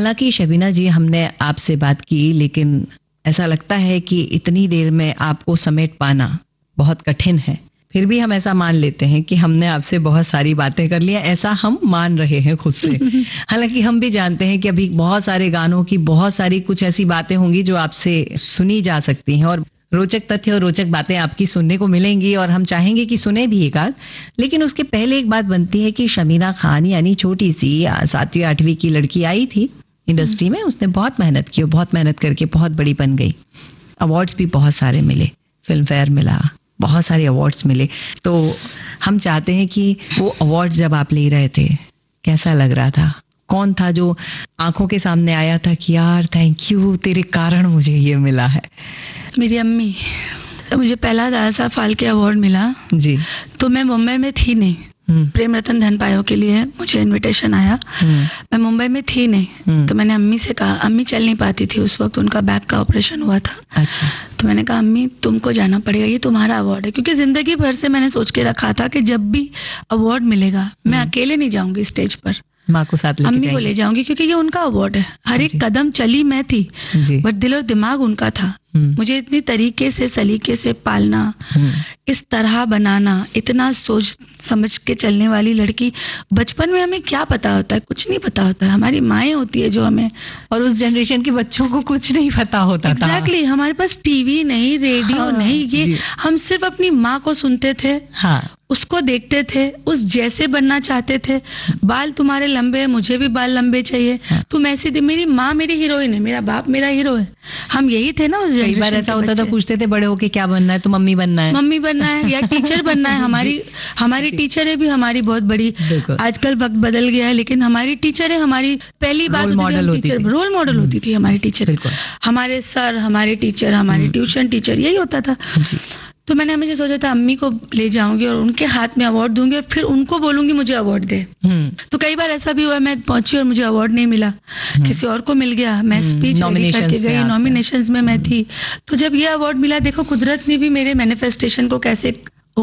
हालांकि शबीना जी, हमने आपसे बात की, लेकिन ऐसा लगता है कि इतनी देर में आपको समेट पाना बहुत कठिन है। फिर भी हम ऐसा मान लेते हैं कि हमने आपसे बहुत सारी बातें कर ली, ऐसा हम मान रहे हैं खुद से। हालांकि हम भी जानते हैं कि अभी बहुत सारे गानों की बहुत सारी कुछ ऐसी बातें होंगी जो आपसे सुनी जा सकती हैं, और रोचक तथ्य और रोचक बातें आपकी सुनने को मिलेंगी, और हम चाहेंगे कि सुने भी एक आध। लेकिन उसके पहले एक बात बनती है कि शबीना खान यानी छोटी सी 7वीं 8वीं की लड़की आई थी इंडस्ट्री में, उसने बहुत मेहनत की और बहुत मेहनत करके बहुत बड़ी बन गई। अवार्ड्स भी बहुत सारे मिले, फिल्म फेयर मिला, बहुत सारे अवार्ड्स मिले। तो हम चाहते हैं कि वो अवार्ड जब आप ले रहे थे कैसा लग रहा था? कौन था जो आंखों के सामने आया था कि यार थैंक यू, तेरे कारण मुझे ये मिला है? मेरी अम्मी। तो मुझे पहला दादा साहब फाल्के अवार्ड मिला जी, तो मैं मुंबई में थी नहीं। प्रेम रतन धन पायो के लिए मुझे इनविटेशन आया, मैं मुंबई में थी नहीं। तो मैंने अम्मी से कहा, अम्मी चल नहीं पाती थी उस वक्त, उनका बैक का ऑपरेशन हुआ था। अच्छा। तो मैंने कहा अम्मी तुमको जाना पड़ेगा, ये तुम्हारा अवार्ड है। क्योंकि जिंदगी भर से मैंने सोच के रखा था कि जब भी अवार्ड मिलेगा मैं अकेले नहीं जाऊंगी स्टेज पर, माँ को साथ लेके अम्मी को ले जाऊंगी, क्योंकि ये उनका अवार्ड है। हर एक कदम चली मैं थी, बट दिल और दिमाग उनका था। मुझे इतनी तरीके से सलीके से पालना, इस तरह बनाना, इतना सोच समझ के चलने वाली लड़की, बचपन में हमें क्या पता होता है? कुछ नहीं पता होता है। हमारी माएँ होती है जो हमें, और उस जनरेशन के बच्चों को कुछ नहीं पता होता था। एग्जैक्टली, हमारे पास टीवी नहीं, रेडियो नहीं, ये हम सिर्फ अपनी माँ को सुनते थे, उसको देखते थे, उस जैसे बनना चाहते थे। बाल तुम्हारे लंबे हैं, मुझे भी बाल लंबे चाहिए, तुम ऐसी थी। मेरी माँ मेरी हीरोइन है, मेरा बाप मेरा हीरो है। हम यही थे ना उस कई बार ऐसा होता था, पूछते थे बड़े होके क्या बनना है? तो मम्मी बनना है, मम्मी बनना है या टीचर बनना है। हमारी टीचर है भी हमारी बहुत बड़ी। आजकल वक्त बदल गया है, लेकिन हमारी टीचर है, हमारी पहली बात रोल मॉडल होती थी हमारी टीचर। हमारे सर, हमारे टीचर, हमारे ट्यूशन टीचर, यही होता था। तो मैंने हमेशा सोचा था अम्मी को ले जाऊंगी और उनके हाथ में अवार्ड दूंगी और फिर उनको बोलूंगी मुझे अवार्ड दे। तो कई बार ऐसा भी हुआ, मैं पहुंची और मुझे अवार्ड नहीं मिला, किसी और को मिल गया। मैं स्पीच रेडी करके गई, नॉमिनेशंस में मैं थी। तो जब ये अवार्ड मिला, देखो कुदरत ने भी मेरे मैनिफेस्टेशन को कैसे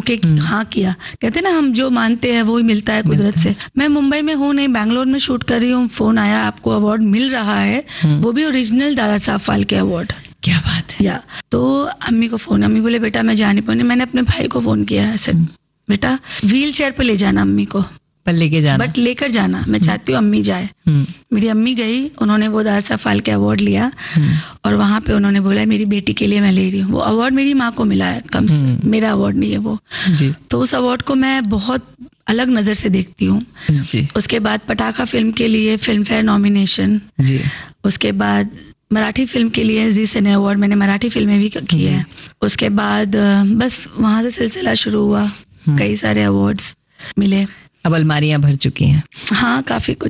हाँ किया। कहते ना हम जो मानते हैं वो ही मिलता है कुदरत से। मैं मुंबई में हूँ नहीं, बैंगलोर में शूट कर रही हूँ, फोन आया आपको अवार्ड मिल रहा है, वो भी ओरिजिनल दादा साहब फाल्के अवार्ड। क्या बात है। तो अम्मी को फोन, अम्मी बोले बेटा मैं जा नहीं पाऊंगी। मैंने अपने भाई को फोन किया, ऐसे बेटा व्हील चेयर पे ले जाना अम्मी को, पर लेके जाना, बट लेकर जाना, मैं चाहती हूँ अम्मी जाए। मेरी अम्मी गई, उन्होंने वो दादा साहब फाल्के अवार्ड लिया और वहां पे उन्होंने बोला मेरी बेटी के लिए मैं ले रही हूँ। वो अवार्ड मेरी माँ को मिला है, कम से मेरा अवार्ड नहीं है वो। तो उस अवार्ड को मैं बहुत अलग नजर से देखती हूँ। उसके बाद पटाखा फिल्म के लिए फिल्म फेयर नॉमिनेशन, उसके बाद मराठी फिल्म के लिए जी सिने अवार्ड, मैंने मराठी फिल्में भी की है। उसके बाद बस वहां से सिलसिला शुरू हुआ, कई सारे अवार्ड्स मिले। अब अलमारियां भर चुकी हैं। हाँ, काफी कुछ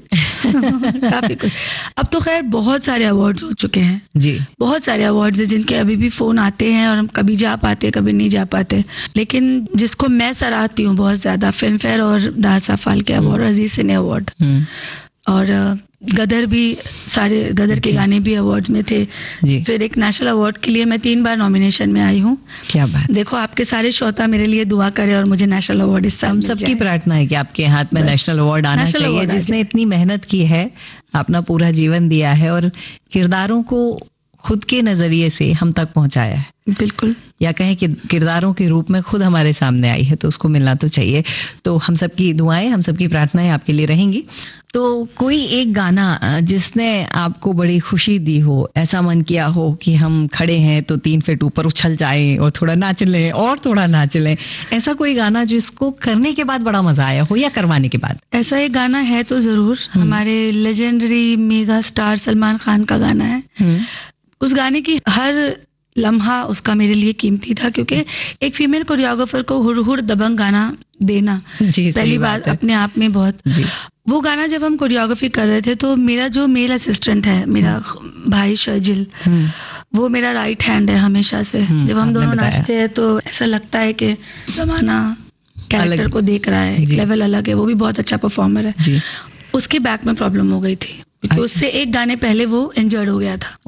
काफी कुछ। अब तो खैर बहुत सारे अवार्ड्स हो चुके हैं जी, बहुत सारे अवार्ड्स हैं जिनके अभी भी फोन आते हैं और हम कभी जा पाते कभी नहीं जा पाते। लेकिन जिसको मैं सराहती हूँ बहुत ज्यादा, फिल्म फेयर और दादा साहब फाल्के अवार्ड और जी सिने अवार्ड, और गदर भी, सारे गदर के गाने भी अवार्ड्स में थे। फिर एक नेशनल अवार्ड के लिए मैं 3 बार नॉमिनेशन में आई हूँ। क्या बात। देखो आपके सारे श्रोता मेरे लिए दुआ करें और मुझे नेशनल अवार्ड इस साल। हम सबकी प्रार्थना है कि आपके हाथ में नेशनल अवार्ड आना चाहिए। जिसने इतनी मेहनत की है, अपना पूरा जीवन दिया है और किरदारों को खुद के नजरिए से हम तक पहुंचाया है, बिल्कुल, या कहें कि किरदारों के रूप में खुद हमारे सामने आई है, तो उसको मिलना तो चाहिए। तो हम सबकी दुआएं, हम सबकी प्रार्थनाएं आपके लिए रहेंगी। तो कोई एक गाना जिसने आपको बड़ी खुशी दी हो, ऐसा मन किया हो कि हम खड़े हैं तो 3 फीट ऊपर उछल जाएं और थोड़ा नाच लें और थोड़ा नाच लें, ऐसा कोई गाना जिसको करने के बाद बड़ा मजा आया हो या करवाने के बाद? ऐसा एक गाना है तो जरूर, हमारे legendary mega star Salman Khan का गाना है। उस गाने की हर लम्हा उसका मेरे लिए कीमती था, क्योंकि एक फीमेल कोरियोग्राफर को हुड़ दबंग गाना देना पहली बार अपने आप में बहुत। वो गाना जब हम कोरियोग्राफी कर रहे थे तो मेरा जो मेल असिस्टेंट है, मेरा भाई शर्जिल, वो मेरा राइट हैंड है हमेशा से। जब हम दोनों नाचते हैं तो ऐसा लगता है कि जमाना कैरेक्टर को देख रहा है, एक लेवल अलग है। वो भी बहुत अच्छा परफॉर्मर है। उसके बैक में प्रॉब्लम हो गई थी क्योंकि उससे एक गाने पहले वो इंजर्ड हो गया था।